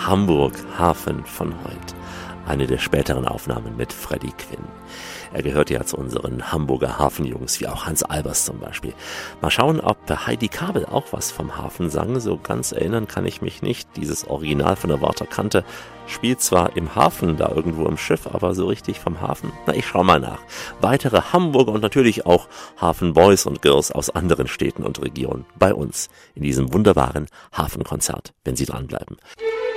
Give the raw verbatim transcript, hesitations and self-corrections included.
Hamburg Hafen von heute. Eine der späteren Aufnahmen mit Freddie Quinn. Er gehört ja zu unseren Hamburger Hafenjungs, wie auch Hans Albers zum Beispiel. Mal schauen, ob Heidi Kabel auch was vom Hafen sang. So ganz erinnern kann ich mich nicht. Dieses Original von der Warter Kante spielt zwar im Hafen, da irgendwo im Schiff, aber so richtig vom Hafen? Na, ich schau mal nach. Weitere Hamburger und natürlich auch Hafenboys und Girls aus anderen Städten und Regionen bei uns in diesem wunderbaren Hafenkonzert, wenn Sie dranbleiben.